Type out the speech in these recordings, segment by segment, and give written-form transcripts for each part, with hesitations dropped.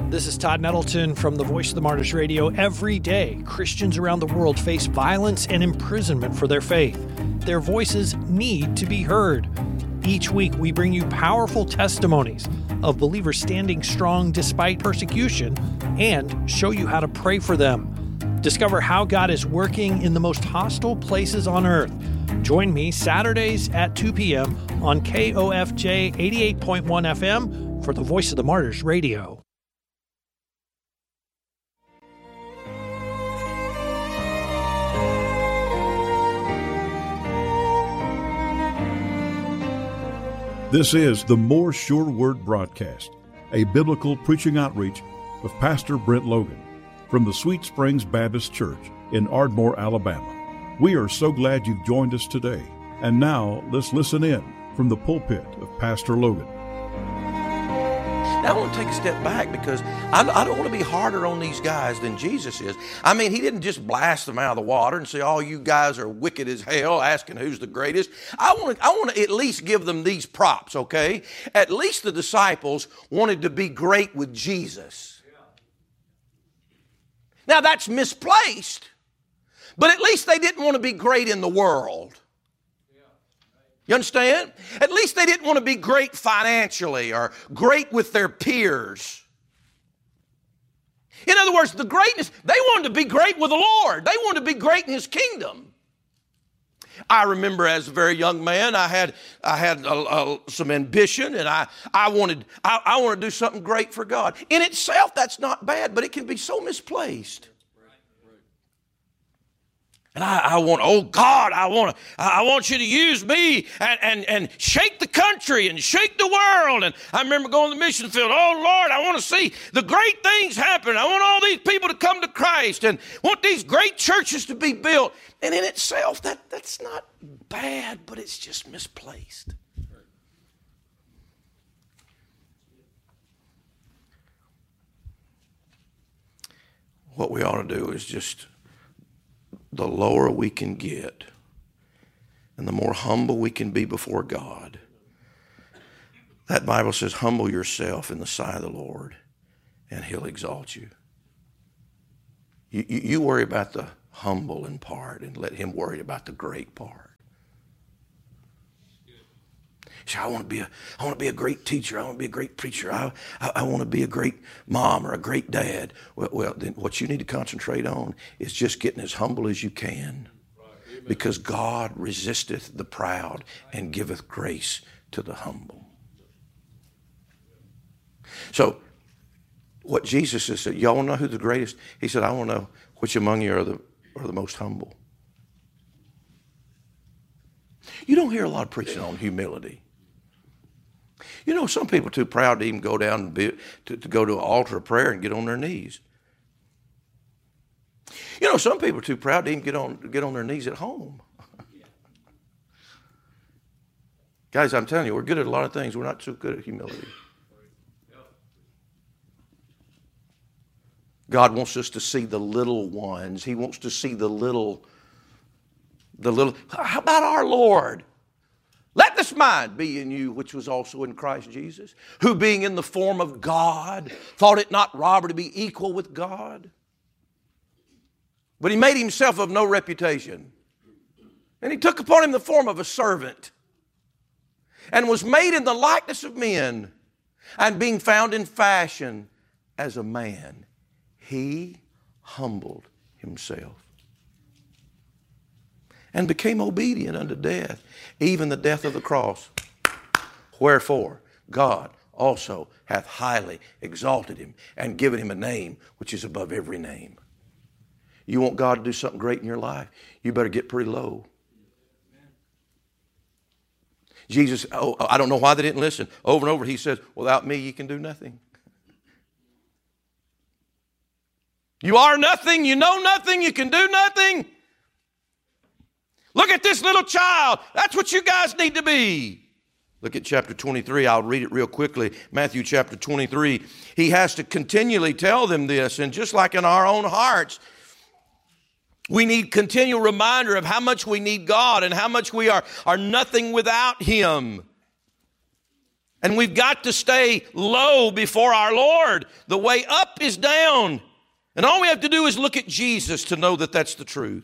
This is Todd Nettleton from the Voice of the Martyrs Radio. Every day, Christians around the world face violence and imprisonment for their faith. Their voices need to be heard. Each week, we bring you powerful testimonies of believers standing strong despite persecution and show you how to pray for them. Discover how God is working in the most hostile places on earth. Join me Saturdays at 2 p.m. on KOFJ 88.1 FM for the Voice of the Martyrs Radio. This is the More Sure Word broadcast, a biblical preaching outreach of Pastor Brent Logan from the Sweet Springs Baptist Church in Ardmore, Alabama. We are so glad you've joined us today. And now let's listen in from the pulpit of Pastor Logan. Now I want to take a step back because I don't want to be harder on these guys than Jesus is. I mean, he didn't just blast them out of the water and say, "Oh, you guys are wicked as hell," asking who's the greatest. I want to at least give them these props, okay? At least the disciples wanted to be great with Jesus. Now that's misplaced, but at least they didn't want to be great in the world. You understand? At least they didn't want to be great financially or great with their peers. In other words, the greatness, they wanted to be great with the Lord. They wanted to be great in His kingdom. I remember as a very young man, I had some ambition, and I wanted to do something great for God. In itself, that's not bad, but it can be so misplaced. And I want, oh God, I want you to use me and shake the country and shake the world. And I remember going to the mission field. Oh Lord, I want to see the great things happen. I want all these people to come to Christ and want these great churches to be built. And in itself, that's not bad, but it's just misplaced. What we ought to do is just, the lower we can get and the more humble we can be before God. That Bible says, humble yourself in the sight of the Lord and He'll exalt you. You worry about the humble in part and let Him worry about the great part. So I want to be a great teacher. I want to be a great preacher. I want to be a great mom or a great dad. Well, then what you need to concentrate on is just getting as humble as you can. Because God resisteth the proud and giveth grace to the humble. So what Jesus said, y'all want to know who the greatest? He said, I want to know which among you are the most humble. You don't hear a lot of preaching on humility. You know, some people are too proud to even go down to go to an altar of prayer and get on their knees. You know, some people are too proud to even get on their knees at home. Guys, I'm telling you, we're good at a lot of things. We're not so good at humility. God wants us to see the little ones. He wants to see the little. How about our Lord? Let this mind be in you, which was also in Christ Jesus, who being in the form of God, thought it not robbery to be equal with God. But He made Himself of no reputation. And He took upon Him the form of a servant, and was made in the likeness of men, and being found in fashion as a man, He humbled Himself and became obedient unto death, even the death of the cross. Wherefore God also hath highly exalted Him and given Him a name which is above every name. You want God to do something great in your life, you better get pretty low. Jesus, I don't know why they didn't listen. Over and over He says, without me you can do nothing. You are nothing, you know nothing, you can do nothing. Look at this little child. That's what you guys need to be. Look at chapter 23. I'll read it real quickly. Matthew chapter 23. He has to continually tell them this. And just like in our own hearts, we need continual reminder of how much we need God and how much we are nothing without Him. And we've got to stay low before our Lord. The way up is down. And all we have to do is look at Jesus to know that that's the truth.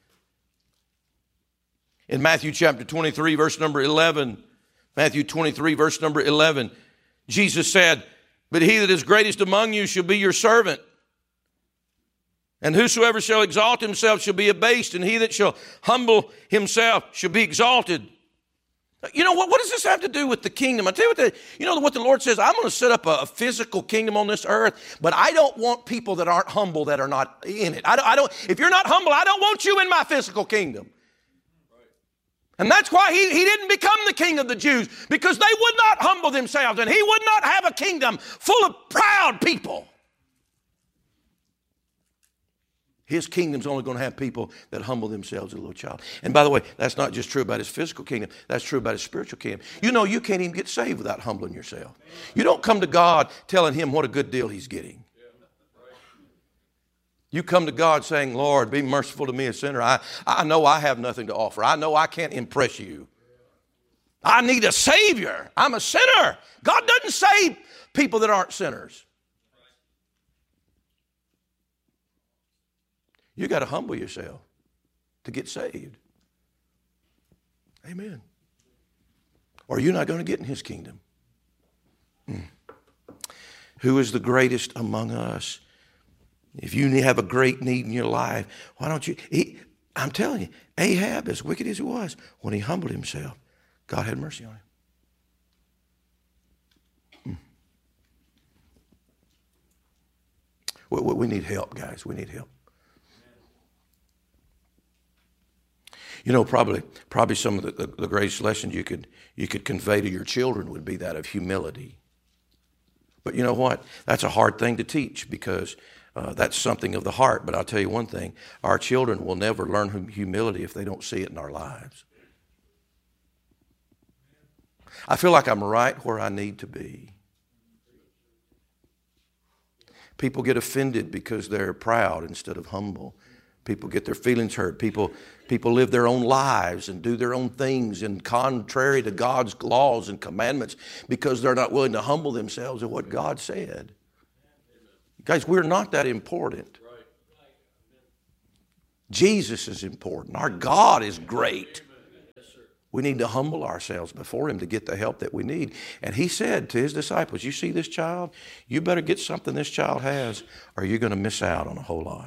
In Matthew chapter 23, verse number 11, Matthew 23, verse number 11, Jesus said, "But he that is greatest among you shall be your servant. And whosoever shall exalt himself shall be abased, and he that shall humble himself shall be exalted." You know, what does this have to do with the kingdom? I tell you what the Lord says, I'm going to set up a physical kingdom on this earth, but I don't want people that aren't humble that are not in it. I don't. If you're not humble, I don't want you in my physical kingdom. And that's why he didn't become the king of the Jews, because they would not humble themselves, and he would not have a kingdom full of proud people. His kingdom's only going to have people that humble themselves as a little child. And by the way, that's not just true about his physical kingdom. That's true about his spiritual kingdom. You know, you can't even get saved without humbling yourself. You don't come to God telling him what a good deal he's getting. You come to God saying, "Lord, be merciful to me, a sinner. I know I have nothing to offer. I know I can't impress you. I need a Savior. I'm a sinner." God doesn't save people that aren't sinners. You got to humble yourself to get saved. Amen. Or you're not going to get in his kingdom. Who is the greatest among us? If you have a great need in your life, why don't you? I'm telling you, Ahab, as wicked as he was, when he humbled himself, God had mercy on him. We need help, guys. We need help. You know, probably some of the greatest lessons you could convey to your children would be that of humility. But you know what? That's a hard thing to teach, because that's something of the heart. But I'll tell you one thing, our children will never learn humility if they don't see it in our lives. I feel like I'm right where I need to be. People get offended because they're proud instead of humble. People get their feelings hurt. People live their own lives and do their own things and contrary to God's laws and commandments because they're not willing to humble themselves at what God said. Guys, we're not that important. Jesus is important. Our God is great. We need to humble ourselves before him to get the help that we need. And he said to his disciples, "You see this child? You better get something this child has, or you're going to miss out on a whole lot."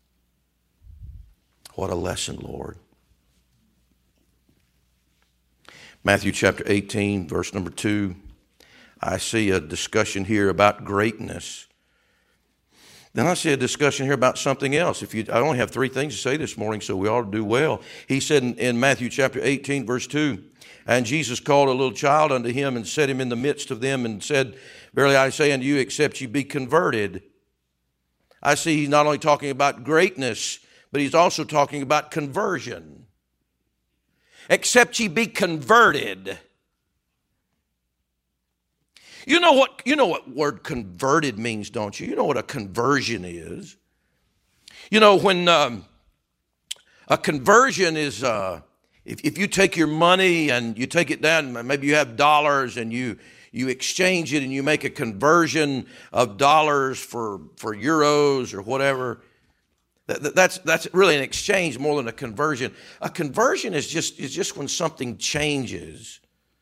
What a lesson, Lord. Matthew chapter 18, verse number 2. I see a discussion here about greatness. Then I see a discussion here about something else. I only have 3 things to say this morning, so we ought to do well. He said in Matthew chapter 18, verse 2, "And Jesus called a little child unto him and set him in the midst of them and said, Verily I say unto you, except ye be converted." I see he's not only talking about greatness, but he's also talking about conversion. Except ye be converted. You know what word converted means, don't you? You know what a conversion is. You know, when a conversion is, if you take your money and you take it down, maybe you have dollars and you exchange it and you make a conversion of dollars for euros or whatever. That's really an exchange more than a conversion. A conversion is just when something changes.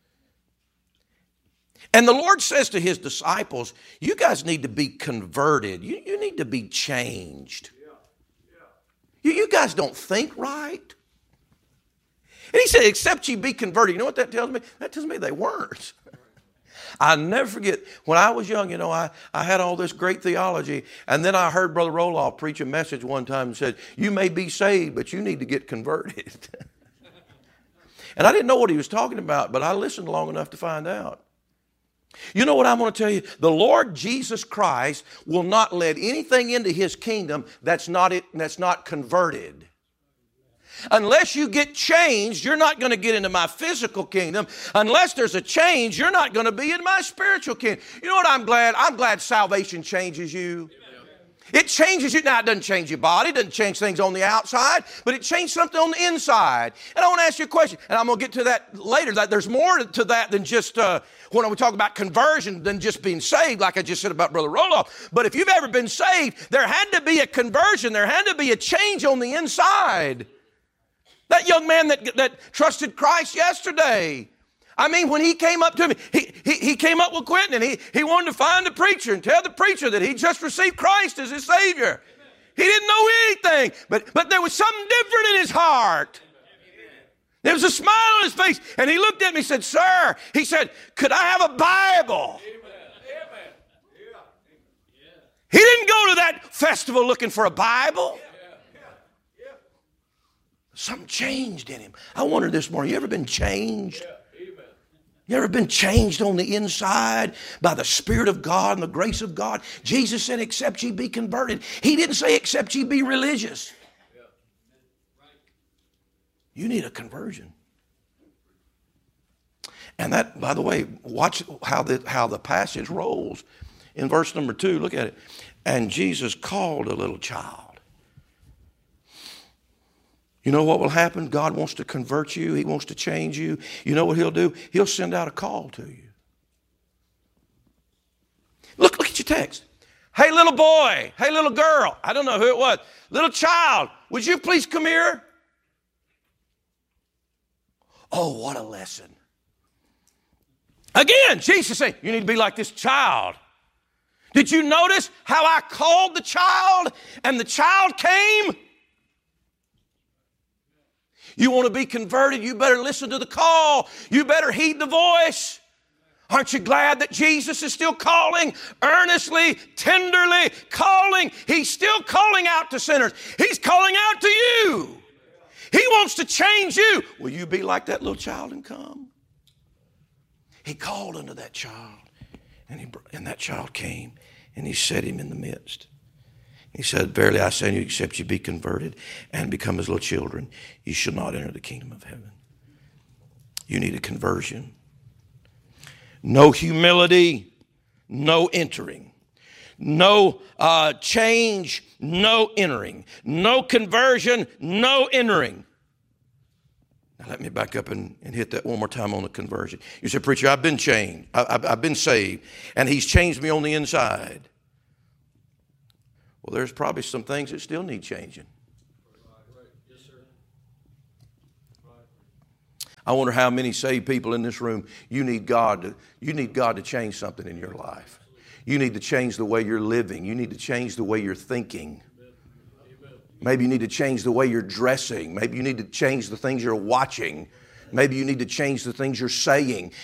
And the Lord says to his disciples, you guys need to be converted. You need to be changed. You guys don't think right. And he said, except ye be converted. You know what that tells me? That tells me they weren't. I'll never forget, when I was young, I had all this great theology, and then I heard Brother Roloff preach a message one time and said, you may be saved, but you need to get converted. And I didn't know what he was talking about, but I listened long enough to find out. You know what I'm going to tell you? The Lord Jesus Christ will not let anything into his kingdom that's not converted. Unless you get changed, you're not going to get into my physical kingdom. Unless there's a change, you're not going to be in my spiritual kingdom. You know what I'm glad? I'm glad salvation changes you. It changes you. Now, it doesn't change your body, it doesn't change things on the outside, but it changes something on the inside. And I want to ask you a question, and I'm going to get to that later. That there's more to that than just when we talk about conversion than just being saved, like I just said about Brother Roloff. But if you've ever been saved, there had to be a conversion. There had to be a change on the inside. That young man that trusted Christ yesterday, I mean, when he came up to me, he came up with Quentin, and he wanted to find the preacher and tell the preacher that he just received Christ as his Savior. He didn't know anything, but there was something different in his heart. There was a smile on his face, and he looked at me and said, "Sir," he said, "could I have a Bible?" He didn't go to that festival looking for a Bible. Something changed in him. I wondered this morning, you ever been changed? You ever been changed on the inside by the Spirit of God and the grace of God? Jesus said, except ye be converted. He didn't say, except ye be religious. You need a conversion. And that, by the way, watch how the passage rolls. In verse number 2, look at it. And Jesus called a little child. You know what will happen? God wants to convert you. He wants to change you. You know what He'll do? He'll send out a call to you. Look at your text. Hey, little boy. Hey, little girl. I don't know who it was. Little child, would you please come here? Oh, what a lesson. Again, Jesus saying, you need to be like this child. Did you notice how I called the child and the child came? You want to be converted, you better listen to the call. You better heed the voice. Aren't you glad that Jesus is still calling, earnestly, tenderly calling? He's still calling out to sinners. He's calling out to you. He wants to change you. Will you be like that little child and come? He called unto that child, and that child came, and He set him in the midst. He said, verily I say unto you, except you be converted and become as little children, you shall not enter the kingdom of heaven. You need a conversion. No humility, no entering. No change, no entering. No conversion, no entering. Now let me back up and hit that one more time on the conversion. You said, preacher, I've been changed. I've been saved, and He's changed me on the inside. Well, there's probably some things that still need changing. Yes, sir. I wonder how many saved people in this room, you need God to change something in your life. You need to change the way you're living. You need to change the way you're thinking. Maybe you need to change the way you're dressing. Maybe you need to change the things you're watching. Maybe you need to change the things you're saying.